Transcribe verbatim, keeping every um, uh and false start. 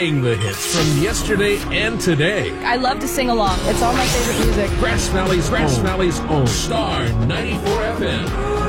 playing the hits from yesterday and today. I love to sing along. It's all my favorite music. Grass Valley's Grass Valley's own Star ninety-four F M.